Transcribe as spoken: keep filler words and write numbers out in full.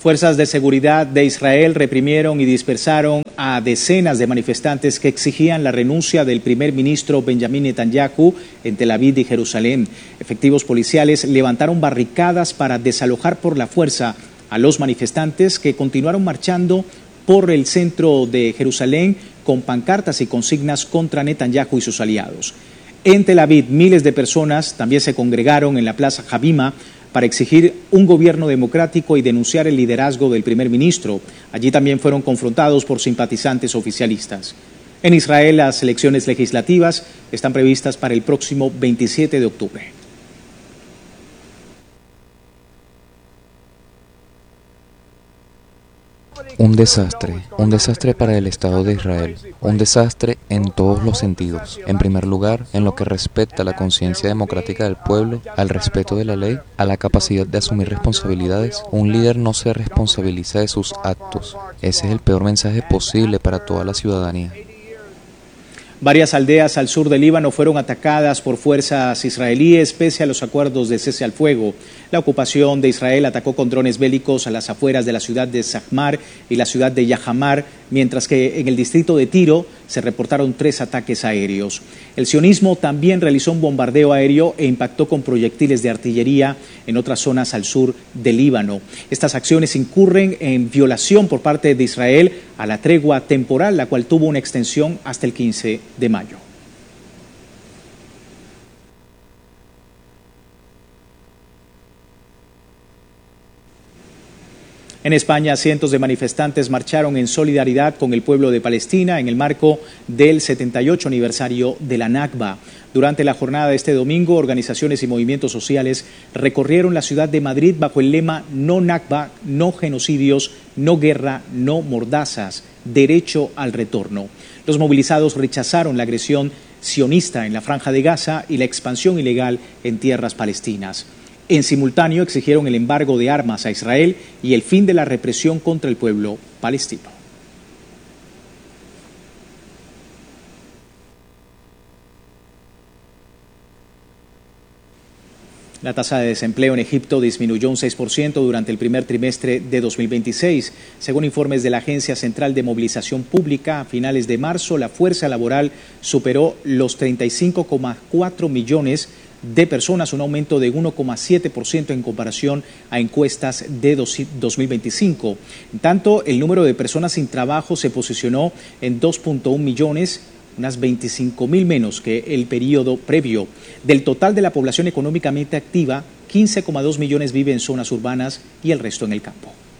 Fuerzas de seguridad de Israel reprimieron y dispersaron a decenas de manifestantes que exigían la renuncia del primer ministro Benjamín Netanyahu en Tel Aviv y Jerusalén. Efectivos policiales levantaron barricadas para desalojar por la fuerza a los manifestantes que continuaron marchando por el centro de Jerusalén con pancartas y consignas contra Netanyahu y sus aliados. En Tel Aviv, miles de personas también se congregaron en la Plaza Habima para exigir un gobierno democrático y denunciar el liderazgo del primer ministro. Allí también fueron confrontados por simpatizantes oficialistas. En Israel, las elecciones legislativas están previstas para el próximo veintisiete de octubre. Un desastre, un desastre para el Estado de Israel, un desastre en todos los sentidos. En primer lugar, en lo que respecta a la conciencia democrática del pueblo, al respeto de la ley, a la capacidad de asumir responsabilidades. Un líder no se responsabiliza de sus actos. Ese es el peor mensaje posible para toda la ciudadanía. Varias aldeas al sur del Líbano fueron atacadas por fuerzas israelíes pese a los acuerdos de cese al fuego. La ocupación de Israel atacó con drones bélicos a las afueras de la ciudad de Zahmar y la ciudad de Yahamar, mientras que en el distrito de Tiro se reportaron tres ataques aéreos. El sionismo también realizó un bombardeo aéreo e impactó con proyectiles de artillería en otras zonas al sur del Líbano. Estas acciones incurren en violación por parte de Israel a la tregua temporal, la cual tuvo una extensión hasta el quince de mayo. En España, cientos de manifestantes marcharon en solidaridad con el pueblo de Palestina en el marco del setenta y ocho aniversario de la Nakba. Durante la jornada de este domingo, organizaciones y movimientos sociales recorrieron la ciudad de Madrid bajo el lema No Nakba, no genocidios, no guerra, no mordazas, derecho al retorno. Los movilizados rechazaron la agresión sionista en la Franja de Gaza y la expansión ilegal en tierras palestinas. En simultáneo exigieron el embargo de armas a Israel y el fin de la represión contra el pueblo palestino. La tasa de desempleo en Egipto disminuyó un seis por ciento durante el primer trimestre de dos mil veintiséis. Según informes de la Agencia Central de Movilización Pública, a finales de marzo la fuerza laboral superó los treinta y cinco coma cuatro millones de personas, un aumento de uno coma siete por ciento en comparación a encuestas de dos mil veinticinco. En tanto, el número de personas sin trabajo se posicionó en dos punto uno millones, unas veinticinco mil menos que el periodo previo. Del total de la población económicamente activa, quince coma dos millones vive en zonas urbanas y el resto en el campo.